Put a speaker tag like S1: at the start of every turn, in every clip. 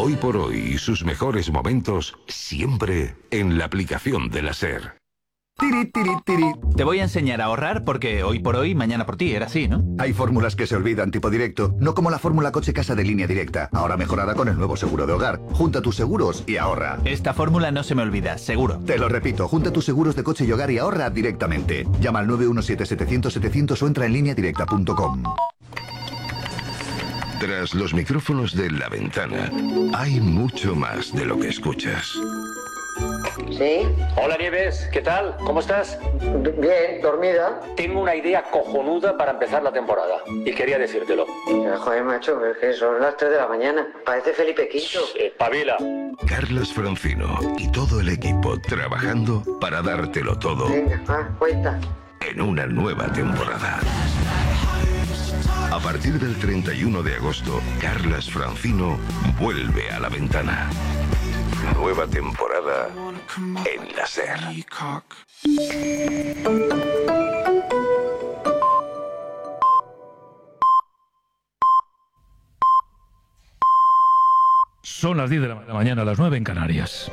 S1: Hoy por hoy y sus mejores momentos siempre en la aplicación de la SER.
S2: Tiri, tiri, tiri.
S3: Te voy a enseñar a ahorrar porque hoy por hoy, mañana por ti, era así, ¿no?
S2: Hay fórmulas que se olvidan tipo directo, no como la fórmula coche casa de Línea Directa, ahora mejorada con el nuevo seguro de hogar. Junta tus seguros y ahorra.
S3: Esta fórmula no se me olvida, seguro.
S2: Te lo repito, junta tus seguros de coche y hogar y ahorra directamente. Llama al 917-700-700 o entra en lineadirecta.com.
S1: Tras los micrófonos de La Ventana, hay mucho más de lo que escuchas.
S4: ¿Sí?
S5: Hola Nieves, ¿qué tal? ¿Cómo estás?
S4: Bien, dormida.
S5: Tengo una idea cojonuda para empezar la temporada y quería decírtelo.
S4: Joder, macho, es que son las 3 de la mañana. Parece Felipe V.
S5: Espabila.
S1: Carlas Francino y todo el equipo trabajando para dártelo todo.
S4: Venga, cuenta.
S1: En una nueva temporada. A partir del 31 de agosto, Carlas Francino vuelve a La Ventana. Nueva temporada en la SER.
S6: Son las 10 de la mañana, las 9 en Canarias.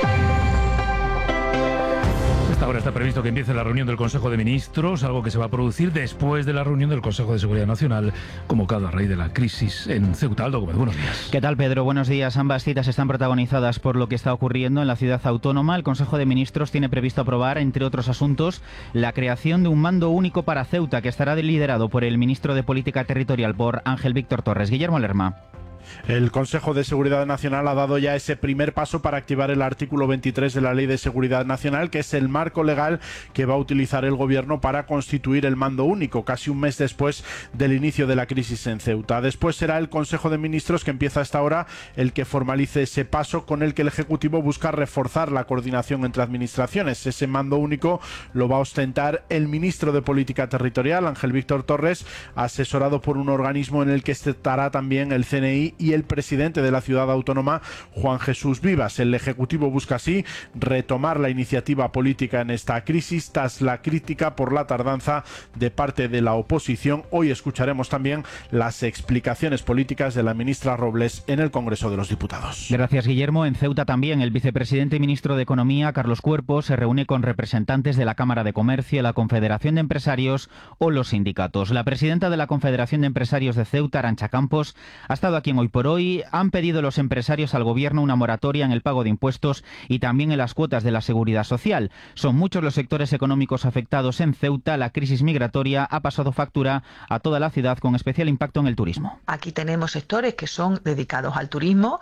S6: Ahora está previsto que empiece la reunión del Consejo de Ministros, algo que se va a producir después de la reunión del Consejo de Seguridad Nacional, convocado a raíz de la crisis en Ceuta. Aldo Gómez, buenos días.
S7: ¿Qué tal, Pedro? Buenos días. Ambas citas están protagonizadas por lo que está ocurriendo en la ciudad autónoma. El Consejo de Ministros tiene previsto aprobar, entre otros asuntos, la creación de un mando único para Ceuta, que estará liderado por el ministro de Política Territorial, por Ángel Víctor Torres. Guillermo Lerma.
S8: El Consejo de Seguridad Nacional ha dado ya ese primer paso para activar el artículo 23 de la Ley de Seguridad Nacional, que es el marco legal que va a utilizar el Gobierno para constituir el mando único, casi un mes después del inicio de la crisis en Ceuta. Después será el Consejo de Ministros, que empieza a esta hora, el que formalice ese paso con el que el Ejecutivo busca reforzar la coordinación entre administraciones. Ese mando único lo va a ostentar el ministro de Política Territorial, Ángel Víctor Torres, asesorado por un organismo en el que estará también el CNI y el presidente de la ciudad autónoma, Juan Jesús Vivas. El Ejecutivo busca así retomar la iniciativa política en esta crisis tras la crítica por la tardanza de parte de la oposición. Hoy escucharemos también las explicaciones políticas de la ministra Robles en el Congreso de los Diputados.
S7: Gracias, Guillermo. En Ceuta también el vicepresidente y ministro de Economía, Carlos Cuerpo, se reúne con representantes de la Cámara de Comercio, la Confederación de Empresarios o los sindicatos. La presidenta de la Confederación de Empresarios de Ceuta, Arantxa Campos, ha estado aquí en Hoy por Hoy. Han pedido los empresarios al Gobierno una moratoria en el pago de impuestos y también en las cuotas de la Seguridad Social. Son muchos los sectores económicos afectados en Ceuta. La crisis migratoria ha pasado factura a toda la ciudad, con especial impacto en el turismo.
S9: Aquí tenemos sectores que son dedicados al turismo,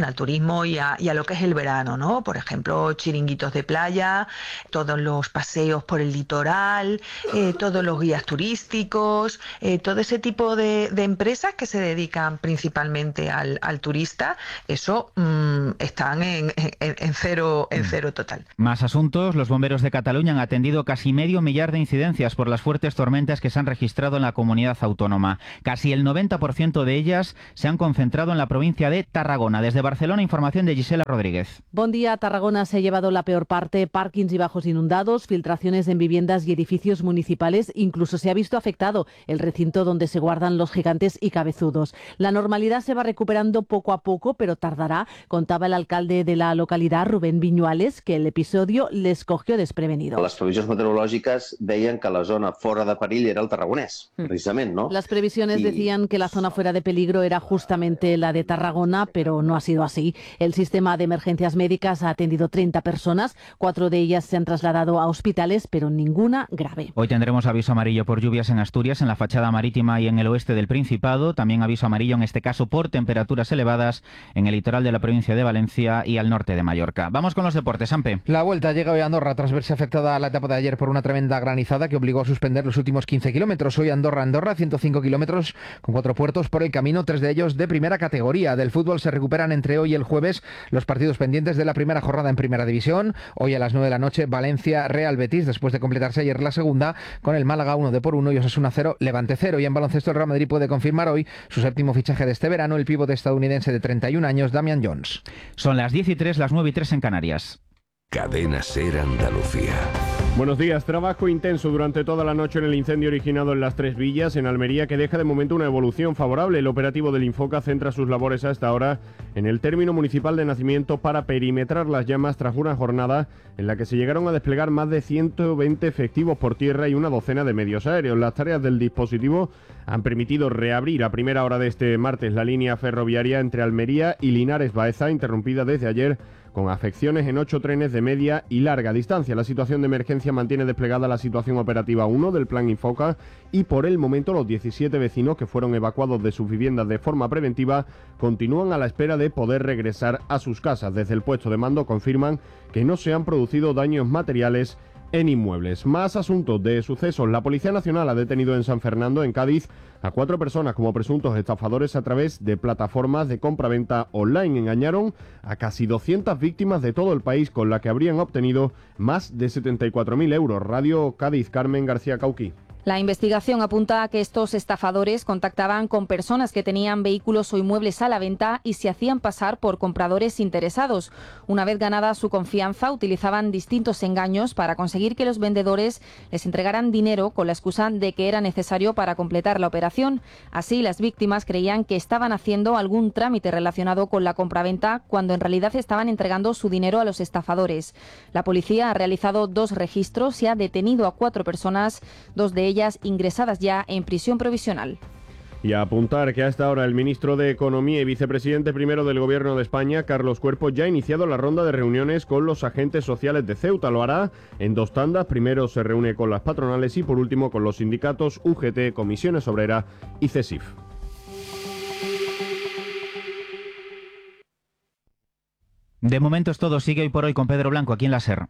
S9: y a lo que es el verano, ¿no? Por ejemplo, chiringuitos de playa, todos los paseos por el litoral, todos los guías turísticos, todo ese tipo de empresas que se dedican principalmente al turista. Eso están en cero total.
S7: Más asuntos. Los bomberos de Cataluña han atendido casi 500.000 de incidencias por las fuertes tormentas que se han registrado en la comunidad autónoma. Casi el 90% de ellas se han concentrado en la provincia de Tarragona. Desde Barcelona, información de Gisela Rodríguez.
S10: Buen día. Tarragona se ha llevado la peor parte: parkings y bajos inundados, filtraciones en viviendas y edificios municipales. Incluso se ha visto afectado el recinto donde se guardan los gigantes y cabezudos. La normalidad se va recuperando poco a poco, pero tardará, contaba el alcalde de la localidad, Rubén Viñuales, que el episodio les cogió desprevenido.
S11: Les previsions meteorològiques deien que la zona fora de perill era el Tarragonès, precisament, ¿no?
S10: Las previsiones decían que la zona fuera de peligro era justamente la de Tarragona, pero no ha sido así. El sistema de emergencias médicas ha atendido 30 personas, 4 de ellas se han trasladado a hospitales, pero ninguna grave.
S7: Hoy tendremos aviso amarillo por lluvias en Asturias, en la fachada marítima y en el oeste del Principado. También aviso amarillo, en este caso, por temperaturas elevadas en el litoral de la provincia de Valencia y al norte de Mallorca. Vamos con los deportes, Ampe.
S12: La Vuelta llega hoy a Andorra tras verse afectada a la etapa de ayer por una tremenda granizada que obligó a suspender los últimos 15 kilómetros. Hoy Andorra, 105 kilómetros con 4 puertos por el camino, 3 de ellos de primera categoría. Del fútbol se recuperan entre hoy y el jueves los partidos pendientes de la primera jornada en Primera División. Hoy a las 9 de la noche, Valencia-Real Betis, después de completarse ayer la segunda, con el Málaga 1-1 y Osasuna 0, Levante 0. Y en baloncesto el Real Madrid puede confirmar hoy su séptimo fichaje de este verano, el pívot estadounidense de 31 años, Damian Jones.
S7: Son las 10:03, las 9:03 en Canarias.
S1: Cadena SER Andalucía.
S13: Buenos días. Trabajo intenso durante toda la noche en el incendio originado en Las Tres Villas, en Almería, que deja de momento una evolución favorable. El operativo del Infoca centra sus labores hasta ahora en el término municipal de Nacimiento para perimetrar las llamas tras una jornada en la que se llegaron a desplegar más de 120 efectivos por tierra y una docena de medios aéreos. Las tareas del dispositivo han permitido reabrir a primera hora de este martes la línea ferroviaria entre Almería y Linares Baeza, interrumpida desde ayer con afecciones en 8 trenes de media y larga distancia. La situación de emergencia mantiene desplegada la situación operativa 1 del Plan Infoca y por el momento los 17 vecinos que fueron evacuados de sus viviendas de forma preventiva continúan a la espera de poder regresar a sus casas. Desde el puesto de mando confirman que no se han producido daños materiales en inmuebles. Más asuntos de sucesos. La Policía Nacional ha detenido en San Fernando, en Cádiz, a 4 personas como presuntos estafadores a través de plataformas de compraventa online. Engañaron a casi 200 víctimas de todo el país, con la que habrían obtenido más de 74.000 euros. Radio Cádiz, Carmen García Cauquí.
S14: La investigación apunta a que estos estafadores contactaban con personas que tenían vehículos o inmuebles a la venta y se hacían pasar por compradores interesados. Una vez ganada su confianza, utilizaban distintos engaños para conseguir que los vendedores les entregaran dinero con la excusa de que era necesario para completar la operación. Así, las víctimas creían que estaban haciendo algún trámite relacionado con la compraventa cuando en realidad estaban entregando su dinero a los estafadores. La policía ha realizado 2 registros y ha detenido a 4 personas, 2 de ellas ingresadas ya en prisión provisional.
S13: Y a apuntar que a esta hora el ministro de Economía y vicepresidente primero del Gobierno de España, Carlos Cuerpo, ya ha iniciado la ronda de reuniones con los agentes sociales de Ceuta. Lo hará en 2 tandas. Primero se reúne con las patronales y por último con los sindicatos UGT, Comisiones Obreras y CESIF.
S7: De momento es todo. Sigue hoy por hoy con Pedro Blanco aquí en la SER.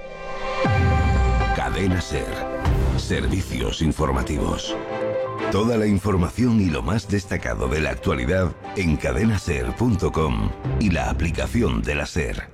S1: Cadena SER. Servicios informativos. Toda la información y lo más destacado de la actualidad en cadenaser.com y la aplicación de la SER.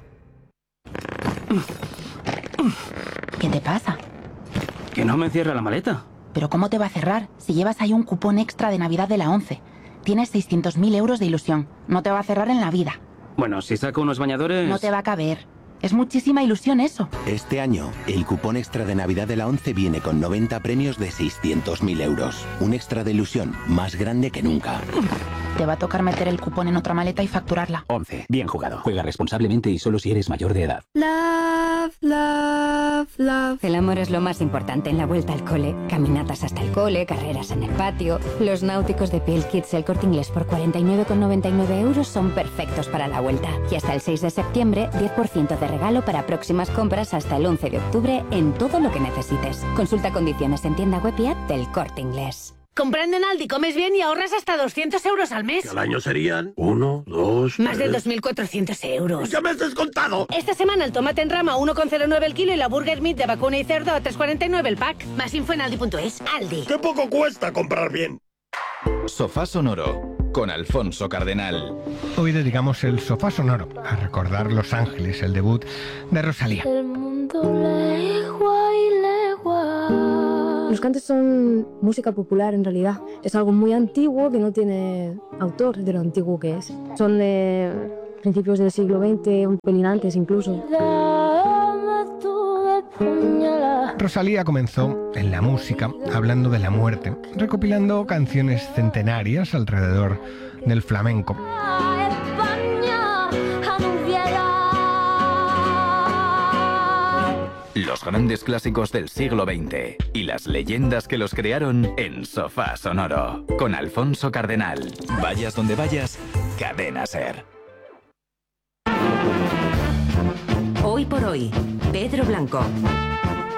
S15: ¿Qué te pasa?
S16: Que no me cierra la maleta.
S15: ¿Pero cómo te va a cerrar si llevas ahí un cupón extra de Navidad de la 11? Tienes 600.000 euros de ilusión. No te va a cerrar en la vida.
S16: Bueno, si saco unos bañadores...
S15: No te va a caber. Es muchísima ilusión eso.
S17: Este año, el cupón extra de Navidad de la 11 viene con 90 premios de 600.000 euros. Un extra de ilusión más grande que nunca.
S15: Te va a tocar meter el cupón en otra maleta y facturarla.
S16: 11. Bien jugado. Juega responsablemente y solo si eres mayor de edad.
S18: Love, love, love. El amor es lo más importante en la vuelta al cole. Caminatas hasta el cole, carreras en el patio. Los náuticos de Piel Kids El Corte Inglés por 49,99 euros son perfectos para la vuelta. Y hasta el 6 de septiembre, 10% de regalo para próximas compras hasta el 11 de octubre en todo lo que necesites. Consulta condiciones en tienda web y app del Corte Inglés.
S19: Comprando en Aldi comes bien y ahorras hasta 200 euros al mes.
S20: Que al año serían 1, 2,
S19: Más de 2.400 euros.
S20: ¡Ya me has descontado!
S19: Esta semana el tomate en rama a 1,09 el kilo y la burger meat de vacuna y cerdo a 3,49 el pack. Más info en aldi.es. Aldi.
S20: ¡Qué poco cuesta comprar bien!
S21: Sofá Sonoro con Alfonso Cardenal.
S22: Hoy dedicamos el Sofá Sonoro a recordar Los Ángeles, el debut de Rosalía.
S23: El mundo legua y legua. Los cantes son música popular en realidad. Es algo muy antiguo que no tiene autor de lo antiguo que es. Son de principios del siglo XX, un pelín antes incluso.
S22: Rosalía comenzó en la música hablando de la muerte, recopilando canciones centenarias alrededor del flamenco.
S21: Los grandes clásicos del siglo XX y las leyendas que los crearon en Sofá Sonoro con Alfonso Cardenal. Vayas donde vayas, Cadena SER.
S24: Hoy por hoy, Pedro Blanco.